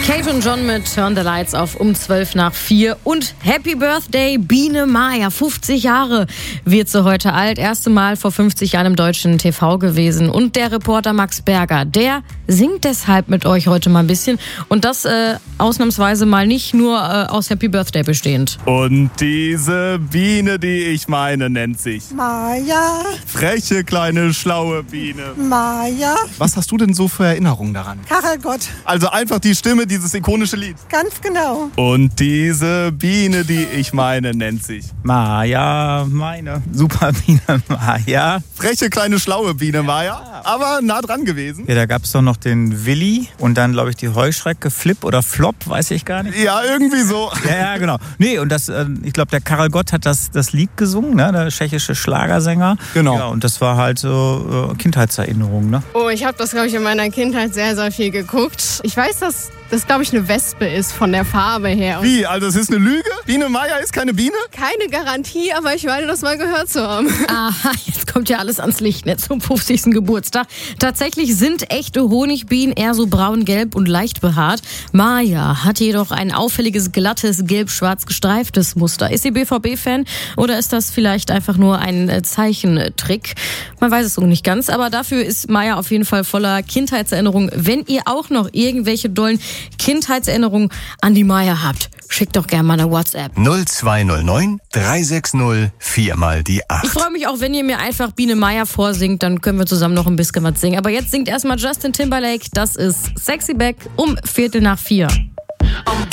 Kate und John mit Turn the Lights auf um 4:12 und Happy Birthday Biene Maya, 50 Jahre wird sie heute alt, erste Mal vor 50 Jahren im deutschen TV gewesen und der Reporter Max Berger, der singt deshalb mit euch heute mal ein bisschen und das ausnahmsweise mal nicht nur aus Happy Birthday bestehend. Und diese Biene, die ich meine, nennt sich Maya. Freche, kleine, schlaue Biene. Maya. Was hast du denn so für Erinnerungen daran? Karelgott. Also einfach die Stimme, dieses ikonische Lied. Ganz genau. Und diese Biene, die ich meine, nennt sich Maya, meine Superbiene Maya. Freche, kleine, schlaue Biene Maya. Aber nah dran gewesen. Ja, da gab es doch noch den Willi und dann, glaube ich, die Heuschrecke, Flip oder Flop, weiß ich gar nicht. Ja, irgendwie so. Ja, genau. Nee, und das, ich glaube, der Karel Gott hat das Lied gesungen, ne? Der tschechische Schlagersänger. Genau. Ja, und das war halt so Kindheitserinnerung, ne? Oh, ich habe das, glaube ich, in meiner Kindheit sehr, sehr viel geguckt. Ich weiß, dass das, glaube ich, eine Wespe ist von der Farbe her. Wie? Also es ist eine Lüge? Biene Maya ist keine Biene? Keine Garantie, aber ich meine, das mal gehört zu haben. Aha, jetzt kommt ja alles ans Licht, ne, zum 50. Geburtstag. Tatsächlich sind echte Honigbienen eher so braun-gelb und leicht behaart. Maya hat jedoch ein auffälliges, glattes, gelb-schwarz gestreiftes Muster. Ist sie BVB-Fan oder ist das vielleicht einfach nur ein Zeichentrick? Man weiß es so nicht ganz, aber dafür ist Maya auf jeden Fall voller Kindheitserinnerungen. Wenn ihr auch noch irgendwelche dollen Kindheitserinnerungen an die Maya habt, schickt doch gerne mal eine WhatsApp. 0209 360 4 mal die 8. Ich freue mich auch, wenn ihr mir einfach Biene Maya vorsingt, dann können wir zusammen noch ein bisschen was singen. Aber jetzt singt erstmal Justin Timberlake, das ist Sexy Back um 4:45.